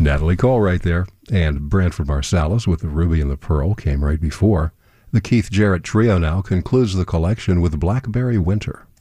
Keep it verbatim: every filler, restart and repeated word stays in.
Natalie Cole right there. And Branford Marsalis with The Ruby and the Pearl came right before. The Keith Jarrett Trio now concludes the collection with Blackberry Winter.